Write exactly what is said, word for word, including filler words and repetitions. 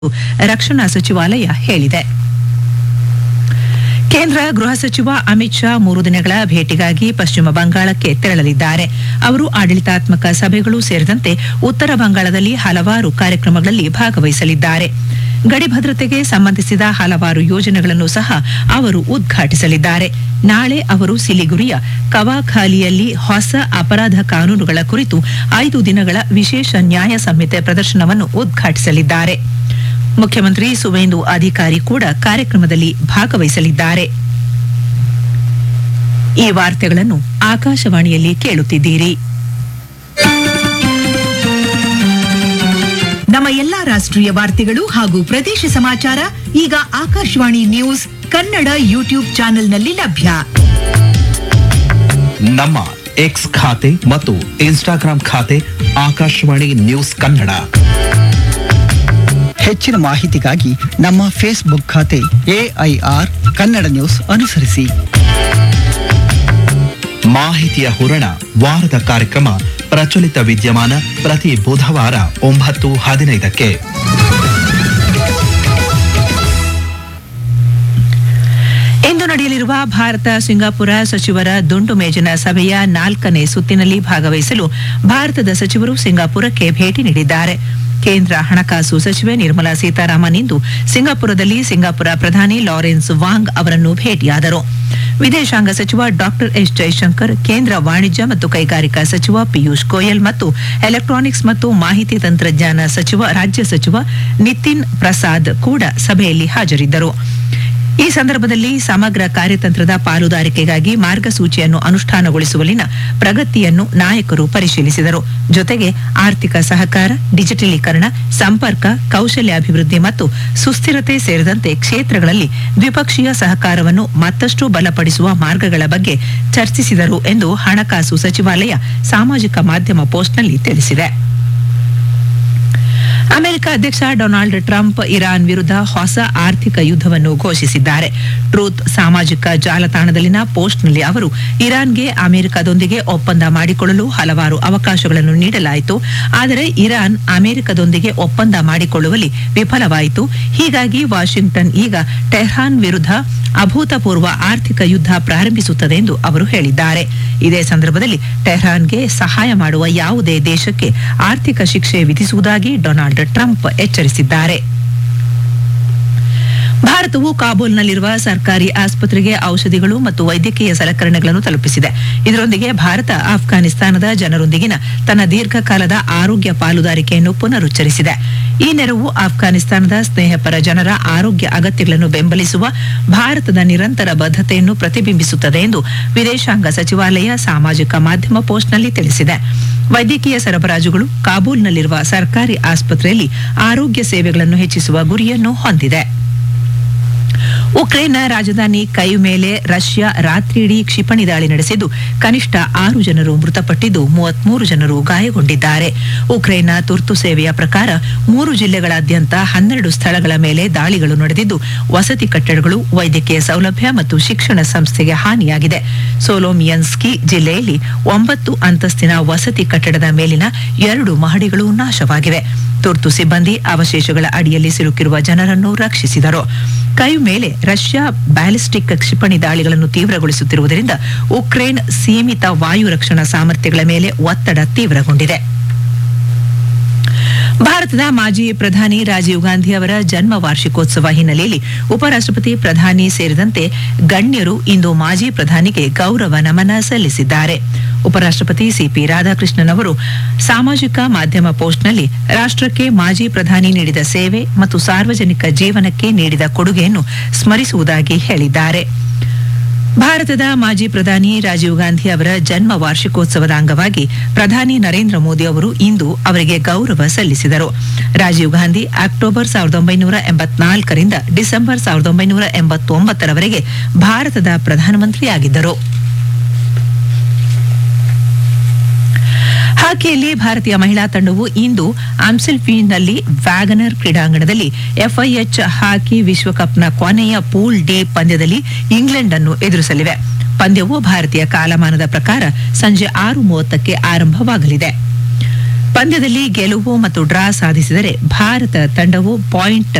ರಕ್ಷಣಾ ಸಚಿವಾಲಯ ಹೇಳಿದೆ. ಕೇಂದ್ರ ಗೃಹ ಸಚಿವ ಅಮಿತ್ ಶಾ ಮೂರು ದಿನಗಳ ಭೇಟಿಗಾಗಿ ಪಶ್ಚಿಮ ಬಂಗಾಳಕ್ಕೆ ತೆರಳಲಿದ್ದಾರೆ. ಅವರು ಆಡಳಿತಾತ್ಮಕ ಸಭೆಗಳು ಸೇರಿದಂತೆ ಉತ್ತರ ಬಂಗಾಳದಲ್ಲಿ ಹಲವಾರು ಕಾರ್ಯಕ್ರಮಗಳಲ್ಲಿ ಭಾಗವಹಿಸಲಿದ್ದಾರೆ. ಗಡಿ ಭದ್ರತೆಗೆ ಸಂಬಂಧಿಸಿದ ಹಲವಾರು ಯೋಜನೆಗಳನ್ನು ಸಹ ಅವರು ಉದ್ಘಾಟಿಸಲಿದ್ದಾರೆ. ನಾಳೆ ಅವರು ಸಿಲಿಗುರಿಯ ಕವಾಖಾಲಿಯಲ್ಲಿ ಹೊಸ ಅಪರಾಧ ಕಾನೂನುಗಳ ಕುರಿತು ಐದು ದಿನಗಳ ವಿಶೇಷ ನ್ಯಾಯ ಸಂಹಿತೆ ಪ್ರದರ್ಶನವನ್ನು ಉದ್ಘಾಟಿಸಲಿದ್ದಾರೆ. ಮುಖ್ಯಮಂತ್ರಿ ಸುವೇಂದು ಅಧಿಕಾರಿ ಕೂಡ ಕಾರ್ಯಕ್ರಮದಲ್ಲಿ ಭಾಗವಹಿಸಲಿದ್ದಾರೆ. ಈ ವಾರ್ತೆಗಳನ್ನು ಆಕಾಶವಾಣಿಯಲ್ಲಿ ಕೇಳುತ್ತಿದ್ದೀರಿ. ನಮ್ಮ ಎಲ್ಲಾ ರಾಷ್ಟ್ರೀಯ ವಾರ್ತೆಗಳು ಹಾಗೂ ಪ್ರದೇಶ ಸಮಾಚಾರ ಈಗ ಆಕಾಶವಾಣಿ ನ್ಯೂಸ್ ಕನ್ನಡ ಯೂಟ್ಯೂಬ್ ಚಾನೆಲ್ನಲ್ಲಿ ಲಭ್ಯ. ನಮ್ಮ ಎಕ್ಸ್ ಖಾತೆ ಮತ್ತು ಇನ್ಸ್ಟಾಗ್ರಾಂ ಖಾತೆ ಆಕಾಶವಾಣಿ ನ್ಯೂಸ್ ಕನ್ನಡ. ಹೆಚ್ಚಿನ ಮಾಹಿತಿಗಾಗಿ ನಮ್ಮ ಫೇಸ್ಬುಕ್ ಖಾತೆ ಎಐಆರ್ ಕನ್ನಡ ನ್ಯೂಸ್ ಅನುಸರಿಸಿ. ಮಾಹಿತಿಯ ಹೂರಣ ವಾರದ ಕಾರ್ಯಕ್ರಮ ಪ್ರಚಲಿತ ವಿದ್ಯಮಾನ ಪ್ರತಿ ಬುಧವಾರ ಒಂಬತ್ತು ಹದಿನೈದಕ್ಕೆ. ಇಂದು ನಡೆಯಲಿರುವ ಭಾರತ ಸಿಂಗಾಪುರ ಸಚಿವರ ದುಂಡು ಮೇಜಿನ ಸಭೆಯ ನಾಲ್ಕನೇ ಸುತ್ತಿನಲ್ಲಿ ಭಾಗವಹಿಸಲು ಭಾರತದ ಸಚಿವರು ಸಿಂಗಾಪುರಕ್ಕೆ ಭೇಟಿ ನೀಡಿದ್ದಾರೆ. ಕೇಂದ್ರ ಹಣಕಾಸು ಸಚಿವೆ ನಿರ್ಮಲಾ ಸೀತಾರಾಮನ್ ಇಂದು ಸಿಂಗಾಪುರದಲ್ಲಿ ಸಿಂಗಾಪುರ ಪ್ರಧಾನಿ ಲಾರೆನ್ಸ್ ವಾಂಗ್ ಅವರನ್ನು ಭೇಟಿಯಾದರು. ವಿದೇಶಾಂಗ ಸಚಿವ ಡಾಕ್ಟರ್ ಎಸ್ ಜೈಶಂಕರ್, ಕೇಂದ್ರ ವಾಣಿಜ್ಯ ಮತ್ತು ಕೈಗಾರಿಕಾ ಸಚಿವ ಪಿಯೂಷ್ ಗೋಯಲ್ ಮತ್ತು ಎಲೆಕ್ಟ್ರಾನಿಕ್ಸ್ ಮತ್ತು ಮಾಹಿತಿ ತಂತ್ರಜ್ಞಾನ ಸಚಿವ ರಾಜ್ಯ ಸಚಿವ ನಿತಿನ್ ಪ್ರಸಾದ್ ಕೂಡ ಸಭೆಯಲ್ಲಿ ಹಾಜರಿದ್ದರು. ಈ ಸಂದರ್ಭದಲ್ಲಿ ಸಮಗ್ರ ಕಾರ್ಯತಂತ್ರದ ಪಾಲುದಾರಿಕೆಗಾಗಿ ಮಾರ್ಗಸೂಚಿಯನ್ನು ಅನುಷ್ಠಾನಗೊಳಿಸುವಲ್ಲಿನ ಪ್ರಗತಿಯನ್ನು ನಾಯಕರು ಪರಿಶೀಲಿಸಿದರು. ಜೊತೆಗೆ ಆರ್ಥಿಕ ಸಹಕಾರ, ಡಿಜಿಟಲೀಕರಣ, ಸಂಪರ್ಕ, ಕೌಶಲ್ಯಾಭಿವೃದ್ಧಿ ಮತ್ತು ಸುಸ್ಥಿರತೆ ಸೇರಿದಂತೆ ಕ್ಷೇತ್ರಗಳಲ್ಲಿ ದ್ವಿಪಕ್ಷೀಯ ಸಹಕಾರವನ್ನು ಮತ್ತಷ್ಟು ಬಲಪಡಿಸುವ ಮಾರ್ಗಗಳ ಬಗ್ಗೆ ಚರ್ಚಿಸಿದರು ಎಂದು ಹಣಕಾಸು ಸಚಿವಾಲಯ ಸಾಮಾಜಿಕ ಮಾಧ್ಯಮ ಪೋಸ್ಟ್ನಲ್ಲಿ ತಿಳಿಸಿದೆ. ಅಮೆರಿಕ ಅಧ್ಯಕ್ಷ ಡೊನಾಲ್ಡ್ ಟ್ರಂಪ್ ಇರಾನ್ ವಿರುದ್ಧ ಹೊಸ ಆರ್ಥಿಕ ಯುದ್ಧವನ್ನು ಘೋಷಿಸಿದ್ದಾರೆ. ಟ್ರೂತ್ ಸಾಮಾಜಿಕ ಜಾಲತಾಣದಲ್ಲಿನ ಪೋಸ್ಟ್ನಲ್ಲಿ ಅವರು ಇರಾನ್ಗೆ ಅಮೆರಿಕದೊಂದಿಗೆ ಒಪ್ಪಂದ ಮಾಡಿಕೊಳ್ಳಲು ಹಲವಾರು ಅವಕಾಶಗಳನ್ನು ನೀಡಲಾಯಿತು, ಆದರೆ ಇರಾನ್ ಅಮೆರಿಕದೊಂದಿಗೆ ಒಪ್ಪಂದ ಮಾಡಿಕೊಳ್ಳುವಲ್ಲಿ ವಿಫಲವಾಯಿತು. ಹೀಗಾಗಿ ವಾಷಿಂಗ್ಟನ್ ಈಗ ಟೆಹ್ರಾನ್ ವಿರುದ್ಧ ಅಭೂತಪೂರ್ವ ಆರ್ಥಿಕ ಯುದ್ಧ ಪ್ರಾರಂಭಿಸುತ್ತದೆ ಎಂದು ಅವರು ಹೇಳಿದ್ದಾರೆ. ಇದೇ ಸಂದರ್ಭದಲ್ಲಿ ಟೆಹ್ರಾನ್ಗೆ ಸಹಾಯ ಮಾಡುವ ಯಾವುದೇ ದೇಶಕ್ಕೆ ಆರ್ಥಿಕ ಶಿಕ್ಷೆ ವಿಧಿಸುವುದಾಗಿ ಡೊನಾಲ್ಡ್ ಟ್ರಂಪ್ ಎಚ್ಚರಿಸಿದ್ದಾರೆ. ಭಾರತವು ಕಾಬೂಲ್ನಲ್ಲಿರುವ ಸರ್ಕಾರಿ ಆಸ್ಪತ್ರೆಗೆ ಔಷಧಿಗಳು ಮತ್ತು ವೈದ್ಯಕೀಯ ಸಲಕರಣೆಗಳನ್ನು ತಲುಪಿಸಿದೆ. ಇದರೊಂದಿಗೆ ಭಾರತ ಆಫ್ಘಾನಿಸ್ತಾನದ ಜನರೊಂದಿಗಿನ ತನ್ನ ದೀರ್ಘಕಾಲದ ಆರೋಗ್ಯ ಪಾಲುದಾರಿಕೆಯನ್ನು ಪುನರುಚ್ಚರಿಸಿದೆ. ಈ ನೆರವು ಆಫ್ಘಾನಿಸ್ತಾನದ ಸ್ನೇಹಪರ ಜನರ ಆರೋಗ್ಯ ಅಗತ್ಯಗಳನ್ನು ಬೆಂಬಲಿಸುವ ಭಾರತದ ನಿರಂತರ ಬದ್ಧತೆಯನ್ನು ಪ್ರತಿಬಿಂಬಿಸುತ್ತದೆ ಎಂದು ವಿದೇಶಾಂಗ ಸಚಿವಾಲಯ ಸಾಮಾಜಿಕ ಮಾಧ್ಯಮ ಪೋಸ್ಟ್ನಲ್ಲಿ ತಿಳಿಸಿದೆ. ವೈದ್ಯಕೀಯ ಸರಬರಾಜುಗಳು ಕಾಬೂಲ್ನಲ್ಲಿರುವ ಸರ್ಕಾರಿ ಆಸ್ಪತ್ರೆಯಲ್ಲಿ ಆರೋಗ್ಯ ಸೇವೆಗಳನ್ನು ಹೆಚ್ಚಿಸುವ ಗುರಿಯನ್ನು ಹೊಂದಿದೆ. ಉಕ್ರೇನ್ನ ರಾಜಧಾನಿ ಕೈವ್ ಮೇಲೆ ರಷ್ಯಾ ರಾತ್ರಿಯಿಡೀ ಕ್ಷಿಪಣಿ ದಾಳಿ ನಡೆಸಿದ್ದು ಕನಿಷ್ಠ ಆರು ಜನರು ಮೃತಪಟ್ಟಿದ್ದು ಮೂವತ್ಮೂರು ಜನರು ಗಾಯಗೊಂಡಿದ್ದಾರೆ. ಉಕ್ರೇನ್ನ ತುರ್ತು ಸೇವೆಯ ಪ್ರಕಾರ ಮೂರು ಜಿಲ್ಲೆಗಳಾದ್ಯಂತ ಹನ್ನೆರಡು ಸ್ಥಳಗಳ ಮೇಲೆ ದಾಳಿಗಳು ನಡೆದಿದ್ದು ವಸತಿ ಕಟ್ಟಡಗಳು, ವೈದ್ಯಕೀಯ ಸೌಲಭ್ಯ ಮತ್ತು ಶಿಕ್ಷಣ ಸಂಸ್ಥೆಗೆ ಹಾನಿಯಾಗಿದೆ. ಸೋಲೋಮಿಯನ್ಸ್ಕಿ ಜಿಲ್ಲೆಯಲ್ಲಿ ಒಂಬತ್ತು ಅಂತಸ್ತಿನ ವಸತಿ ಕಟ್ಟಡದ ಮೇಲಿನ ಎರಡು ಮಹಡಿಗಳು ನಾಶವಾಗಿವೆ. ತುರ್ತು ಸಿಬ್ಬಂದಿ ಅವಶೇಷಗಳ ಅಡಿಯಲ್ಲಿ ಸಿಲುಕಿರುವ ಜನರನ್ನು ರಕ್ಷಿಸಿದರು. ಕೈವ್ ಮೇಲೆ ರಷ್ಯಾ ಬ್ಯಾಲಿಸ್ಟಿಕ್ ಕ್ಷಿಪಣಿ ದಾಳಿಗಳನ್ನು ತೀವ್ರಗೊಳಿಸುತ್ತಿರುವುದರಿಂದ ಉಕ್ರೇನ್ ಸೀಮಿತ ವಾಯು ರಕ್ಷಣಾ ಸಾಮರ್ಥ್ಯಗಳ ಮೇಲೆ ಒತ್ತಡ ತೀವ್ರಗೊಂಡಿದೆ. ಭಾರತದ ಮಾಜಿ ಪ್ರಧಾನಿ ರಾಜೀವ್ ಗಾಂಧಿ ಅವರ ಜನ್ಮ ವಾರ್ಷಿಕೋತ್ಸವ ಹಿನ್ನೆಲೆಯಲ್ಲಿ ಉಪರಾಷ್ಟ್ರಪತಿ, ಪ್ರಧಾನಿ ಸೇರಿದಂತೆ ಗಣ್ಯರು ಇಂದು ಮಾಜಿ ಪ್ರಧಾನಿಗೆ ಗೌರವ ನಮನ ಸಲ್ಲಿಸಿದ್ದಾರೆ. ಉಪರಾಷ್ಟ್ರಪತಿ ಸಿಪಿ ರಾಧಾಕೃಷ್ಣನ್ ಅವರು ಸಾಮಾಜಿಕ ಮಾಧ್ಯಮ ಪೋಸ್ಟ್ನಲ್ಲಿ ರಾಷ್ಟ್ರಕ್ಕೆ ಮಾಜಿ ಪ್ರಧಾನಿ ನೀಡಿದ ಸೇವೆ ಮತ್ತು ಸಾರ್ವಜನಿಕ ಜೀವನಕ್ಕೆ ನೀಡಿದ ಕೊಡುಗೆಯನ್ನು ಸ್ಮರಿಸುವುದಾಗಿ ಹೇಳಿದ್ದಾರೆ. ಭಾರತದ ಮಾಜಿ ಪ್ರಧಾನಿ ರಾಜೀವ್ ಗಾಂಧಿ ಅವರ ಜನ್ಮ ವಾರ್ಷಿಕೋತ್ಸವದ ಅಂಗವಾಗಿ ಪ್ರಧಾನಿ ನರೇಂದ್ರ ಮೋದಿ ಅವರು ಇಂದು ಅವರಿಗೆ ಗೌರವ ಸಲ್ಲಿಸಿದರು. ರಾಜೀವ್ ಗಾಂಧಿ ಅಕ್ಟೋಬರ್ ಸಾವಿರದ ಒಂಬೈನೂರ ಎಂಬತ್ನಾಲ್ಕರಿಂದ ಡಿಸೆಂಬರ್ ಸಾವಿರದ ಒಂಬೈನೂರ ಎಂಬತ್ತೊಂಬತ್ತರವರೆಗೆ ಭಾರತದ ಪ್ರಧಾನಮಂತ್ರಿಯಾಗಿದ್ದರು. ಹಾಕಿಯಲ್ಲಿ ಭಾರತೀಯ ಮಹಿಳಾ ತಂಡವು ಇಂದು ಆಮ್ಸೆಲ್ಫೀಲ್ಡ್ನಲ್ಲಿ ವ್ಯಾಗನರ್ ಕ್ರೀಡಾಂಗಣದಲ್ಲಿ ಎಫ್ಐಎಚ್ ಹಾಕಿ ವಿಶ್ವಕಪ್ನ ಕೊನೆಯ ಪೂಲ್ ಡಿ ಪಂದ್ಯದಲ್ಲಿ ಇಂಗ್ಲೆಂಡ್ ಅನ್ನು ಎದುರಿಸಲಿವೆ. ಪಂದ್ಯವು ಭಾರತೀಯ ಕಾಲಮಾನದ ಪ್ರಕಾರ ಸಂಜೆ ಆರು ಮೂವತ್ತಕ್ಕೆ ಆರಂಭವಾಗಲಿದೆ. ಪಂದ್ಯದಲ್ಲಿ ಗೆಲುವು ಮತ್ತು ಡ್ರಾ ಸಾಧಿಸಿದರೆ ಭಾರತ ತಂಡವು ಪಾಯಿಂಟ್